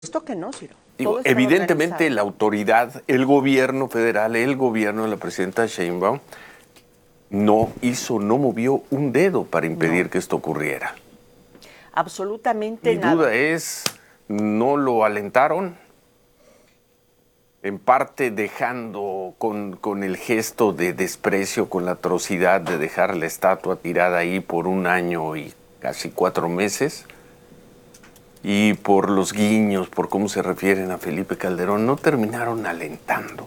Esto que no, Ciro. Digo, evidentemente la autoridad, el gobierno federal, el gobierno de la presidenta Sheinbaum no movió un dedo para impedir que esto ocurriera. Absolutamente Mi nada. duda es, ¿no lo alentaron? En parte dejando con el gesto de desprecio, con la atrocidad de dejar la estatua tirada ahí por 1 año y casi 4 meses. Y por los guiños, por cómo se refieren a Felipe Calderón, no terminaron alentando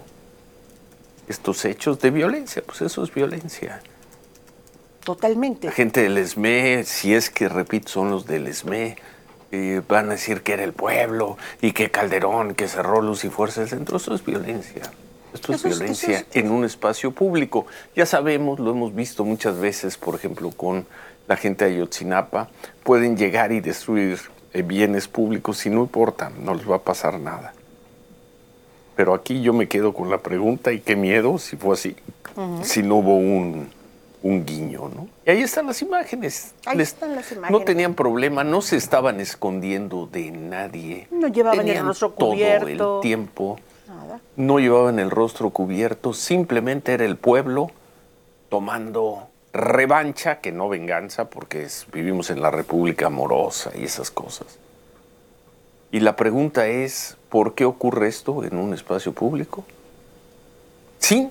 estos hechos de violencia. Pues eso es violencia. Totalmente. La gente del ESME, si es que, repito, son los del ESME, van a decir que era el pueblo y que Calderón, que cerró Luz y Fuerza del Centro. Eso es violencia. Esto es violencia en un espacio público. Ya sabemos, lo hemos visto muchas veces, por ejemplo, con la gente de Ayotzinapa. Pueden llegar y destruir bienes públicos y no importa, no les va a pasar nada. Pero aquí yo me quedo con la pregunta, y qué miedo si fue así, si no hubo un guiño, ¿no? Y ahí están las imágenes. Ahí están las imágenes. No tenían problema, no se estaban escondiendo de nadie. No llevaban Tenían el rostro cubierto. todo el tiempo. Nada. No llevaban el rostro cubierto, simplemente era el pueblo tomando revancha, que no venganza, porque vivimos en la República amorosa y esas cosas. Y la pregunta es, ¿por qué ocurre esto en un espacio público? Sin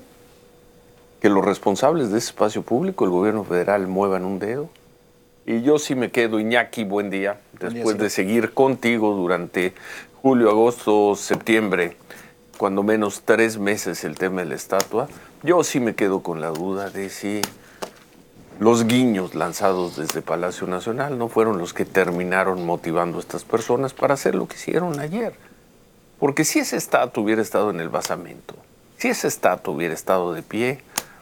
que los responsables de ese espacio público, el gobierno federal, muevan un dedo. Y yo sí me quedo, Iñaki, buen día, después de seguir contigo durante julio, agosto, septiembre, cuando menos 3 meses el tema de la estatua, yo sí me quedo con la duda de si los guiños lanzados desde Palacio Nacional no fueron los que terminaron motivando a estas personas para hacer lo que hicieron ayer. Porque si esa estatua hubiera estado en el basamento, si esa estatua hubiera estado de pie,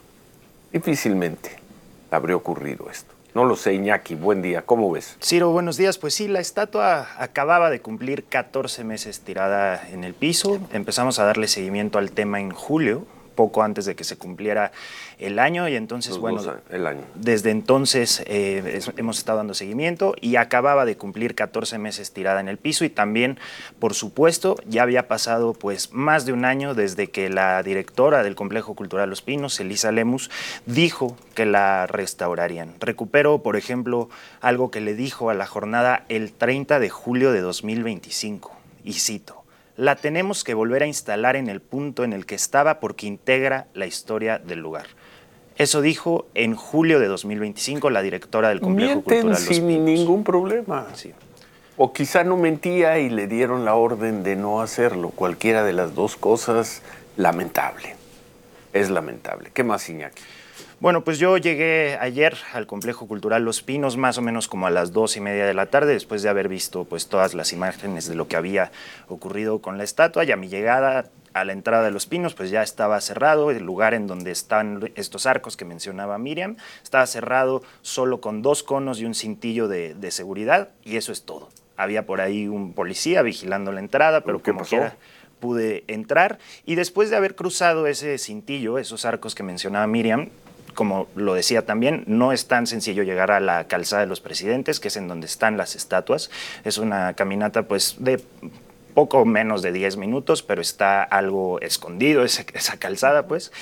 difícilmente habría ocurrido esto. No lo sé, Iñaki, buen día, ¿cómo ves? Ciro, buenos días. Pues sí, la estatua acababa de cumplir 14 meses tirada en el piso. Empezamos a darle seguimiento al tema en julio, poco antes de que se cumpliera el año, y entonces, el año. Desde entonces hemos estado dando seguimiento y acababa de cumplir 14 meses tirada en el piso, y también, por supuesto, ya había pasado pues más de 1 año desde que la directora del Complejo Cultural Los Pinos, Elisa Lemus, dijo que la restaurarían. Recupero, por ejemplo, algo que le dijo a La Jornada el 30 de julio de 2025, y cito: "La tenemos que volver a instalar en el punto en el que estaba porque integra la historia del lugar". Eso dijo en julio de 2025 la directora del Complejo Cultural Los Pinos. Sin ningún problema. Sí. O quizá no mentía y le dieron la orden de no hacerlo. Cualquiera de las dos cosas, lamentable. Es lamentable. ¿Qué más, Iñaki? Bueno, pues yo llegué ayer al Complejo Cultural Los Pinos más o menos como a las 2:30 de la tarde, después de haber visto pues todas las imágenes de lo que había ocurrido con la estatua. Y a mi llegada a la entrada de Los Pinos pues ya estaba cerrado, el lugar en donde están estos arcos que mencionaba Miriam, estaba cerrado solo con 2 conos y un cintillo de seguridad, y eso es todo. Había por ahí un policía vigilando la entrada, pero como quiera pude entrar. Y después de haber cruzado ese cintillo, esos arcos que mencionaba Miriam, como lo decía también, no es tan sencillo llegar a la Calzada de los Presidentes, que es en donde están las estatuas. Es una caminata pues de poco menos de 10 minutos, pero está algo escondido esa calzada, pues.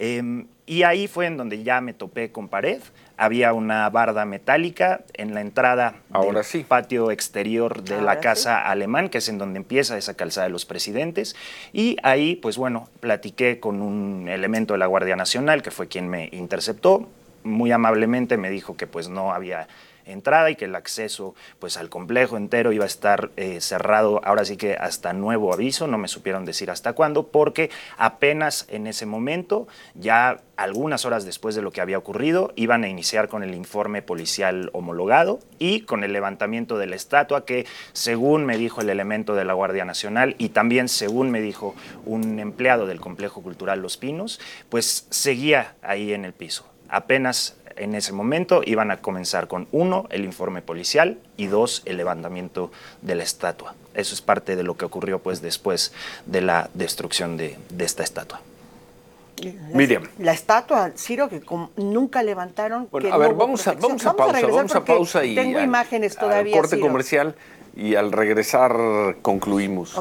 Y ahí fue en donde ya me topé con pared. Había una barda metálica en la entrada del patio exterior de la Casa Alemán, que es en donde empieza esa Calzada de los Presidentes. Y ahí, pues bueno, platiqué con un elemento de la Guardia Nacional, que fue quien me interceptó. Muy amablemente me dijo que pues no había entrada y que el acceso pues al complejo entero iba a estar cerrado, ahora sí que hasta nuevo aviso. No me supieron decir hasta cuándo, porque apenas en ese momento, ya algunas horas después de lo que había ocurrido, iban a iniciar con el informe policial homologado y con el levantamiento de la estatua, que según me dijo el elemento de la Guardia Nacional y también según me dijo un empleado del Complejo Cultural Los Pinos, pues seguía ahí en el piso. Apenas en ese momento iban a comenzar con 1, el informe policial, y 2, el levantamiento de la estatua. Eso es parte de lo que ocurrió pues después de la destrucción de esta estatua. Miriam. La estatua, Ciro, que nunca levantaron. Bueno, que a ver, no hubo vamos a protección. pausa y tengo imágenes todavía, al corte Ciro. comercial. y al regresar concluimos.